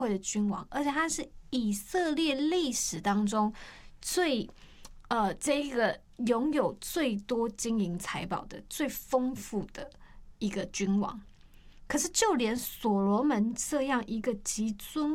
会的君王，而且他是以色列历史当中这个拥有最多金银财宝的、最丰富的一个君王。可是就连所罗门这样一个极尊